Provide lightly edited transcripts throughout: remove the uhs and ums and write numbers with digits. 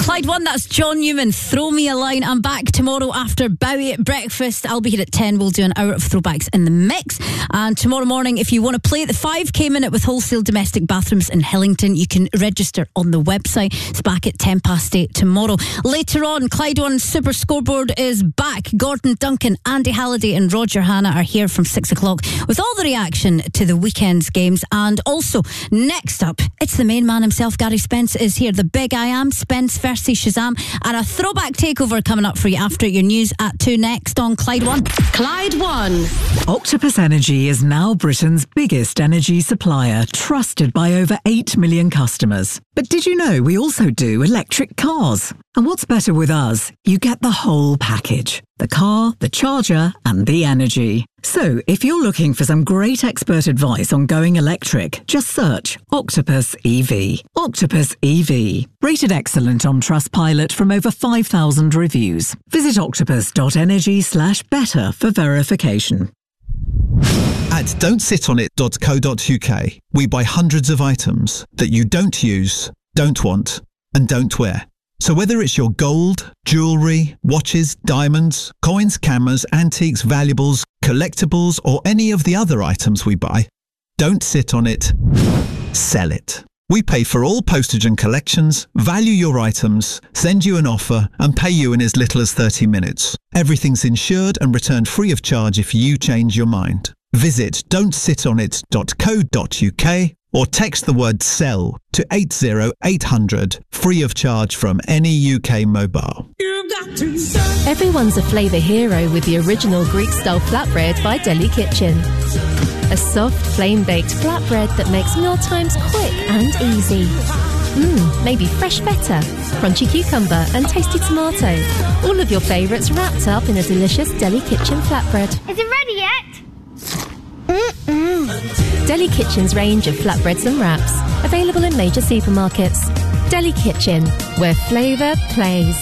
Clyde 1, that's John Newman. Throw me a line. I'm back tomorrow after Bowie at breakfast. I'll be here at 10. We'll do an hour of throwbacks in the mix. And tomorrow morning, if you want to play the 5k minute with Wholesale Domestic Bathrooms in Hillington, you can register on the website. It's back at 8:10 tomorrow. Later on, Clyde 1 Super Scoreboard is back. Gordon Duncan, Andy Halliday and Roger Hanna are here from 6 o'clock with all the reaction to the weekend's games. And also, next up, it's the main man himself. Gary Spence is here. The big I am, Spence versus Shazam, and a throwback takeover coming up for you after your news at 2 next on Clyde 1. Clyde 1. Octopus Energy is now Britain's biggest energy supplier, trusted by over 8 million customers. But did you know we also do electric cars? And what's better with us? You get the whole package. The car, the charger, and the energy. So, if you're looking for some great expert advice on going electric, just search Octopus EV. Octopus EV. Rated excellent on Trustpilot from over 5,000 reviews. Visit octopus.energy/better for verification. At don'tsitonit.co.uk, we buy hundreds of items that you don't use, don't want, and don't wear. So whether it's your gold, jewellery, watches, diamonds, coins, cameras, antiques, valuables, collectibles, or any of the other items we buy, don't sit on it, sell it. We pay for all postage and collections, value your items, send you an offer, and pay you in as little as 30 minutes. Everything's insured and returned free of charge if you change your mind. Visit don'tsitonit.co.uk or text the word SELL to 80800, free of charge from any UK mobile. Everyone's a flavour hero with the original Greek-style flatbread by Deli Kitchen. A soft, flame-baked flatbread that makes mealtimes quick and easy. Maybe fresh feta, crunchy cucumber and tasty tomato. All of your favourites wrapped up in a delicious Deli Kitchen flatbread. Is it ready yet? Deli Kitchen's range of flatbreads and wraps, available in major supermarkets. Deli Kitchen, where flavour plays.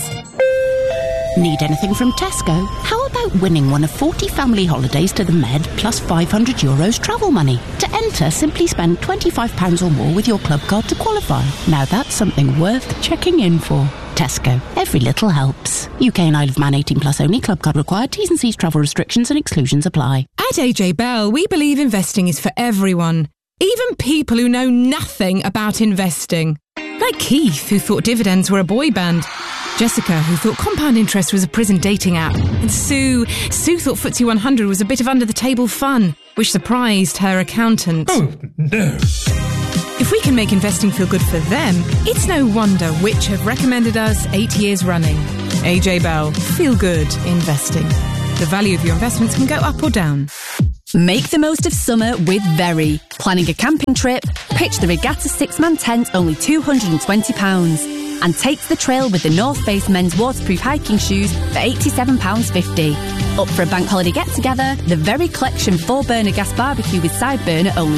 Need anything from Tesco? How about winning one of 40 family holidays to the Med plus €500 travel money? To enter, simply spend £25 or more with your club card to qualify. Now that's something worth checking in for. Tesco. Every little helps. UK and Isle of Man 18 plus only. Club card required. T's and C's, travel restrictions and exclusions apply. At AJ Bell, we believe investing is for everyone. Even people who know nothing about investing. Like Keith, who thought dividends were a boy band. Jessica, who thought compound interest was a prison dating app. And Sue thought FTSE 100 was a bit of under-the-table fun, which surprised her accountant. Oh, no. If we can make investing feel good for them, it's no wonder Which have recommended us 8 years running. AJ Bell, feel good investing. The value of your investments can go up or down. Make the most of summer with Very. Planning a camping trip? Pitch the Regatta 6-man tent, only £220. And take to the trail with the North Face men's waterproof hiking shoes for £87.50. Up for a bank holiday get-together? The Very Collection 4-burner gas barbecue with side burner, only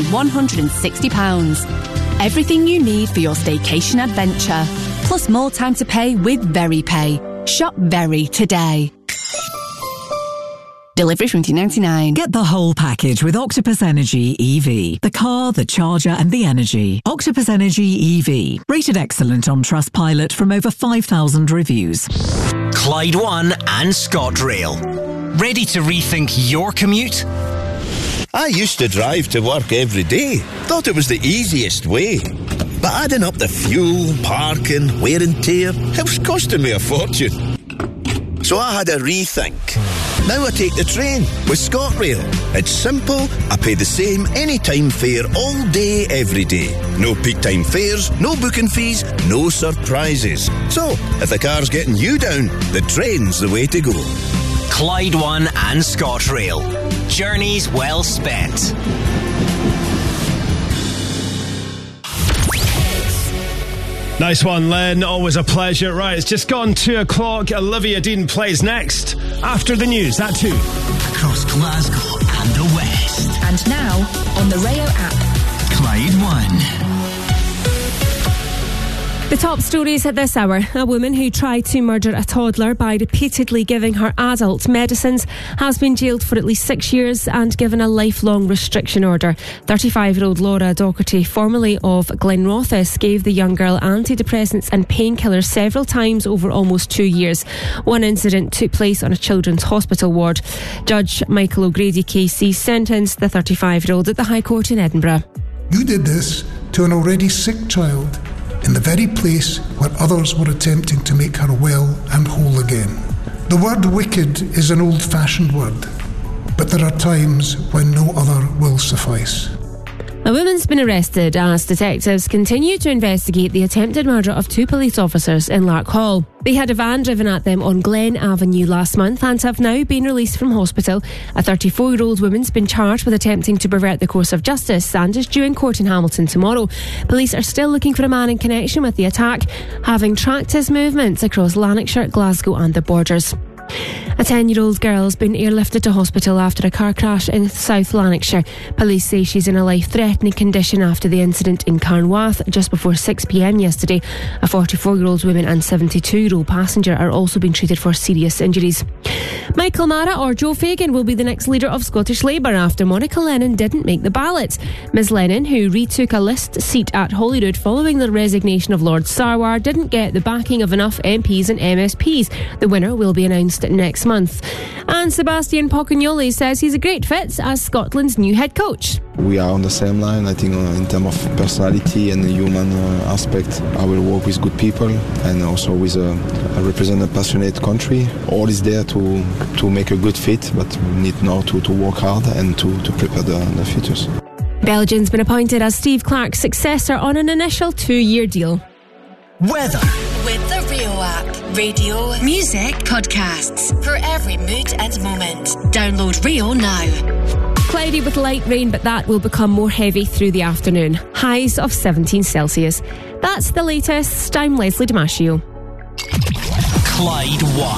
£160. Everything you need for your staycation adventure. Plus more time to pay with Very Pay. Shop Very today. Delivery from $2.99. Get the whole package with Octopus Energy EV. The car, the charger and the energy. Octopus Energy EV. Rated excellent on Trustpilot from over 5,000 reviews. Clyde 1 and ScotRail. Ready to rethink your commute? I used to drive to work every day. Thought it was the easiest way. But adding up the fuel, parking, wear and tear, it was costing me a fortune. So I had a rethink. Now I take the train with ScotRail. It's simple. I pay the same anytime fare all day, every day. No peak time fares, no booking fees, no surprises. So, if the car's getting you down, the train's the way to go. Clyde 1 and ScotRail. Journeys well spent. Nice one, Len. Always a pleasure. Right, it's just gone 2 o'clock. Olivia Dean plays next after the news. That too. Across Glasgow and the West. And now on the Rayo app. Clyde 1. The top stories at this hour. A woman who tried to murder a toddler by repeatedly giving her adult medicines has been jailed for at least 6 years and given a lifelong restriction order. 35-year-old Laura Docherty, formerly of Glenrothes, gave the young girl antidepressants and painkillers several times over almost 2 years. One incident took place on a children's hospital ward. Judge Michael O'Grady KC sentenced the 35-year-old at the High Court in Edinburgh. You did this to an already sick child in the very place where others were attempting to make her well and whole again. The word wicked is an old-fashioned word, but there are times when no other will suffice. A woman's been arrested as detectives continue to investigate the attempted murder of 2 police officers in Larkhall. They had a van driven at them on Glen Avenue last month and have now been released from hospital. A 34-year-old woman's been charged with attempting to pervert the course of justice and is due in court in Hamilton tomorrow. Police are still looking for a man in connection with the attack, having tracked his movements across Lanarkshire, Glasgow and the Borders. A 10-year-old girl has been airlifted to hospital after a car crash in South Lanarkshire. Police say she's in a life-threatening condition after the incident in Carnwath just before 6 p.m. yesterday. A 44-year-old woman and 72-year-old passenger are also being treated for serious injuries. Michael Mara or Joe Fagan will be the next leader of Scottish Labour after Monica Lennon didn't make the ballot. Ms Lennon, who retook a list seat at Holyrood following the resignation of Lord Sarwar, didn't get the backing of enough MPs and MSPs. The winner will be announced next month. And Sebastian Pocagnoli says he's a great fit as Scotland's new head coach. We are on the same line, I think, in terms of personality and the human aspect. I will work with good people and also with a represent a passionate country. All is there to make a good fit, but we need now to work hard and to prepare the futures. Belgian's been appointed as Steve Clarke's successor on an initial 2-year deal. Weather. With the Rio app. Radio, music, podcasts. For every mood and moment. Download Rio now. Cloudy with light rain, but that will become more heavy through the afternoon. Highs of 17 Celsius. That's the latest. I'm Leslie Damasio. Clyde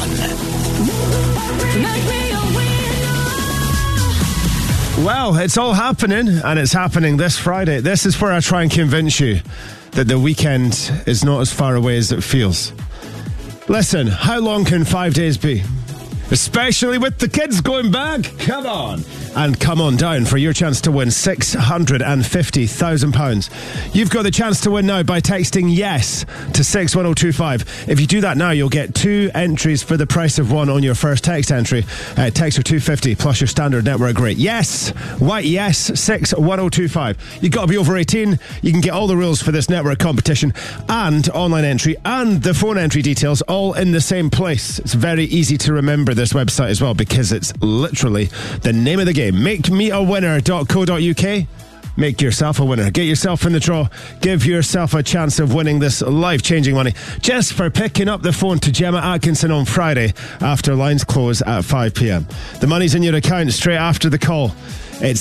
One. Well, it's all happening, and it's happening this Friday. This is where I try and convince you that the weekend is not as far away as it feels. Listen, how long can 5 days be? Especially with the kids going back. Come on. And come on down for your chance to win £650,000. You've got the chance to win now by texting yes to 61025. If you do that now, you'll get 2 entries for the price of 1 on your first text entry. Text for 250 plus your standard network rate. Yes, white yes, 61025. You've got to be over 18. You can get all the rules for this network competition and online entry and the phone entry details all in the same place. It's very easy to remember this website as well because it's literally the name of the game. MakeMeAWinner.co.uk. Make yourself a winner. Get yourself in the draw. Give yourself a chance of winning this life-changing money just for picking up the phone to Gemma Atkinson on Friday after lines close at 5 p.m. The money's in your account straight after the call. It's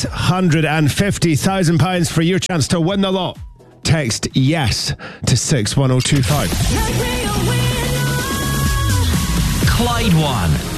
£650,000 for your chance to win the lot. Text yes to 61025. Clyde One.